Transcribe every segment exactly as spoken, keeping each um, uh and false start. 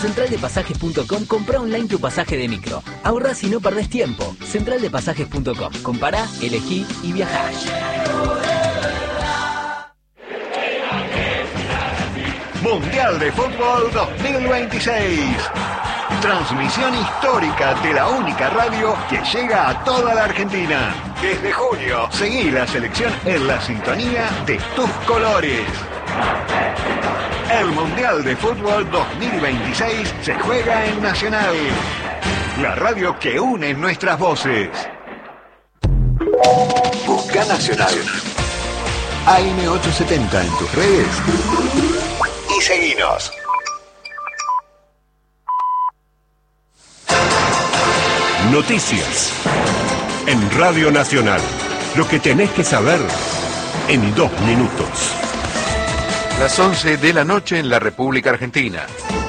central de pasajes punto com, comprá online tu pasaje de micro. Ahorrás y no perdés tiempo. central de pasajes punto com. Compará, elegí y viajá. Mundial de Fútbol dos mil veintiséis. Transmisión histórica de la única radio que llega a toda la Argentina. Desde junio, seguí la selección en la sintonía de tus colores. El Mundial de Fútbol dos mil veintiséis se juega en Nacional, la radio que une nuestras voces. Busca Nacional. A M ochocientos setenta en tus redes y seguinos. Noticias en Radio Nacional. Lo que tenés que saber en dos minutos. Las once de la noche en la República Argentina.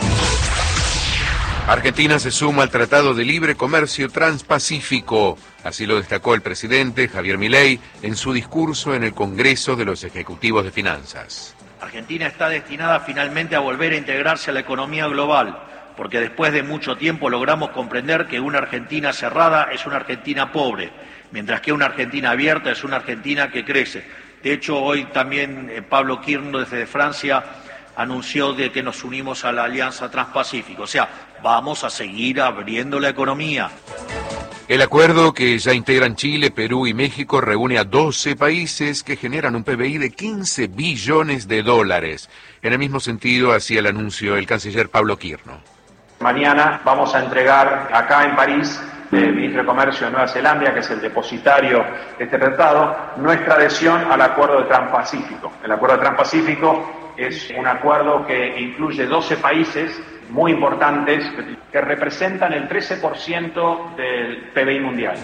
Argentina se suma al Tratado de Libre Comercio Transpacífico. Así lo destacó el presidente Javier Milei en su discurso en el Congreso de los Ejecutivos de Finanzas. Argentina está destinada finalmente a volver a integrarse a la economía global, porque después de mucho tiempo logramos comprender que una Argentina cerrada es una Argentina pobre, mientras que una Argentina abierta es una Argentina que crece. De hecho, hoy también eh, Pablo Kirno desde Francia anunció de que nos unimos a la Alianza Transpacífico. O sea, vamos a seguir abriendo la economía. El acuerdo, que ya integran Chile, Perú y México, reúne a doce países que generan un P B I de quince billones de dólares. En el mismo sentido hacía el anuncio el canciller Pablo Kirno. Mañana vamos a entregar acá en París, el ministro de Comercio de Nueva Zelanda, que es el depositario de este tratado, nuestra adhesión al acuerdo de Transpacífico. El acuerdo de Transpacífico es un acuerdo que incluye doce países muy importantes que representan el trece por ciento del P B I mundial.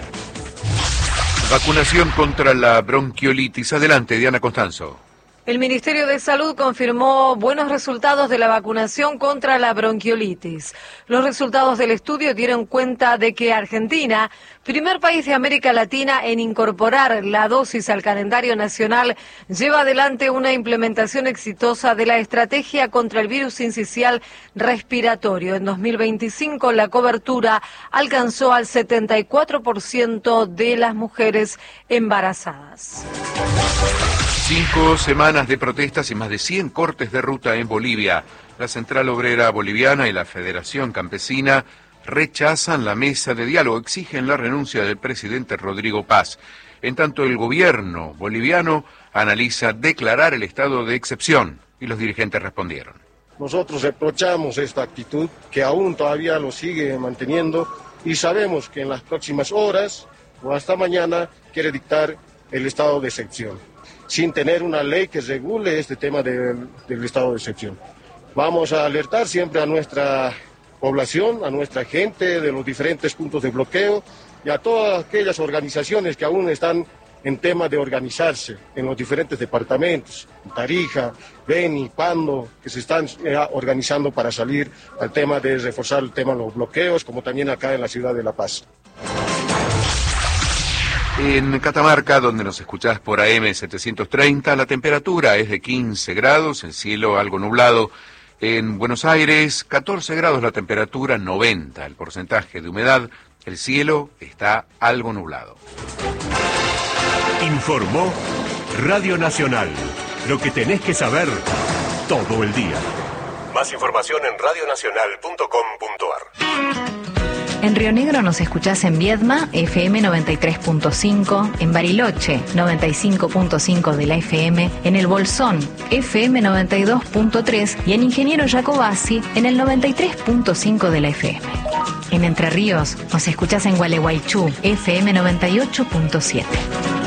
Vacunación contra la bronquiolitis. Adelante, Diana Constanzo. El Ministerio de Salud confirmó buenos resultados de la vacunación contra la bronquiolitis. Los resultados del estudio dieron cuenta de que Argentina, primer país de América Latina en incorporar la dosis al calendario nacional, lleva adelante una implementación exitosa de la estrategia contra el virus sincicial respiratorio. En dos mil veinticinco la cobertura alcanzó al setenta y cuatro por ciento de las mujeres embarazadas. Cinco semanas de protestas y más de cien cortes de ruta en Bolivia. La Central Obrera Boliviana y la Federación Campesina rechazan la mesa de diálogo, exigen la renuncia del presidente Rodrigo Paz. En tanto, el gobierno boliviano analiza declarar el estado de excepción y los dirigentes respondieron. Nosotros reprochamos esta actitud que aún todavía lo sigue manteniendo y sabemos que en las próximas horas o hasta mañana quiere dictar el estado de excepción, sin tener una ley que regule este tema del, del estado de excepción. Vamos a alertar siempre a nuestra población, a nuestra gente de los diferentes puntos de bloqueo y a todas aquellas organizaciones que aún están en tema de organizarse en los diferentes departamentos, Tarija, Beni, Pando, que se están eh, organizando para salir al tema de reforzar el tema de los bloqueos, como también acá en la ciudad de La Paz. En Catamarca, donde nos escuchás por A M setecientos treinta, la temperatura es de quince grados, el cielo algo nublado. En Buenos Aires, catorce grados la temperatura, noventa el porcentaje de humedad, el cielo está algo nublado. Informó Radio Nacional. Lo que tenés que saber todo el día. Más información en radio nacional punto com punto ar. En Río Negro nos escuchás en Viedma, F M noventa y tres punto cinco, en Bariloche, noventa y cinco punto cinco de la F M, en El Bolsón, F M noventa y dos punto tres y en Ingeniero Jacobasi, en el noventa y tres punto cinco de la F M. En Entre Ríos nos escuchás en Gualeguaychú, F M noventa y ocho punto siete.